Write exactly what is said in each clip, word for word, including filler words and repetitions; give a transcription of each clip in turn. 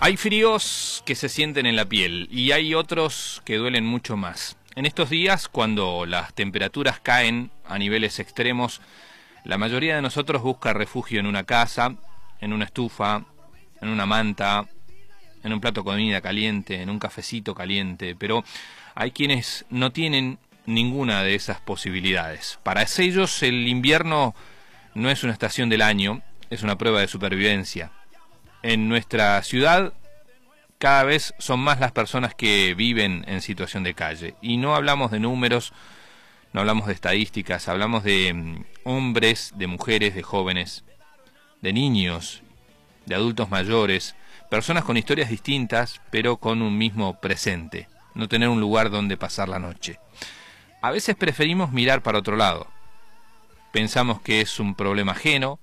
Hay fríos que se sienten en la piel y hay otros que duelen mucho más. En estos días, cuando las temperaturas caen a niveles extremos, la mayoría de nosotros busca refugio en una casa, en una estufa, en una manta, en un plato de comida caliente, en un cafecito caliente, pero hay quienes no tienen ninguna de esas posibilidades. Para ellos el invierno no es una estación del año, es una prueba de supervivencia. En nuestra ciudad cada vez son más las personas que viven en situación de calle. Y no hablamos de números, no hablamos de estadísticas, hablamos de um, hombres, de mujeres, de jóvenes, de niños, de adultos mayores, personas con historias distintas, pero con un mismo presente, no tener un lugar donde pasar la noche. A veces preferimos mirar para otro lado. Pensamos que es un problema ajeno,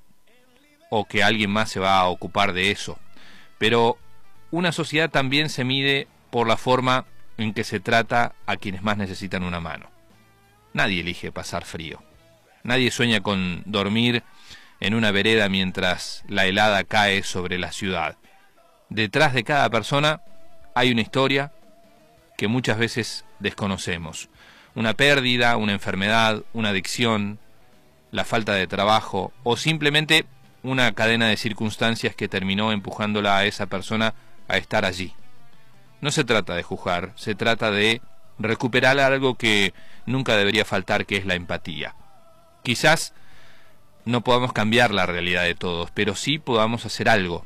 o que alguien más se va a ocupar de eso. Pero una sociedad también se mide por la forma en que se trata a quienes más necesitan una mano. Nadie elige pasar frío. Nadie sueña con dormir en una vereda mientras la helada cae sobre la ciudad. Detrás de cada persona hay una historia que muchas veces desconocemos. Una pérdida, una enfermedad, una adicción, la falta de trabajo o simplemente una cadena de circunstancias que terminó empujándola a esa persona a estar allí. No se trata de juzgar, se trata de recuperar algo que nunca debería faltar, que es la empatía. Quizás no podamos cambiar la realidad de todos, pero sí podamos hacer algo.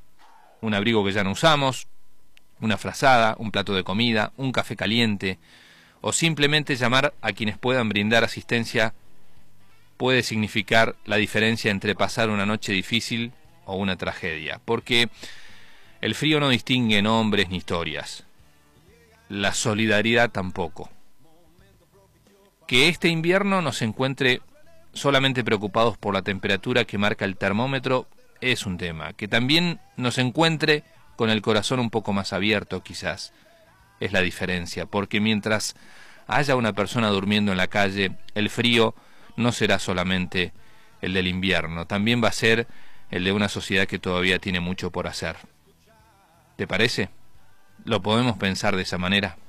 Un abrigo que ya no usamos, una frazada, un plato de comida, un café caliente, o simplemente llamar a quienes puedan brindar asistencia puede significar la diferencia entre pasar una noche difícil o una tragedia, porque el frío no distingue nombres ni historias, la solidaridad tampoco. Que este invierno nos encuentre solamente preocupados por la temperatura que marca el termómetro es un tema, que también nos encuentre con el corazón un poco más abierto quizás es la diferencia, porque mientras haya una persona durmiendo en la calle, el frío no será solamente el del invierno, también va a ser el de una sociedad que todavía tiene mucho por hacer. ¿Te parece? ¿Lo podemos pensar de esa manera?